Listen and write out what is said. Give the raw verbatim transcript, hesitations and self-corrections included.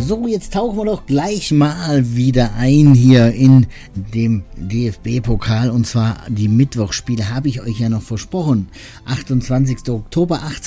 So, jetzt tauchen wir doch gleich mal wieder ein hier in dem D F B-Pokal, und zwar die Mittwochsspiele habe ich euch ja noch versprochen. achtundzwanzigster Oktober, achtzehn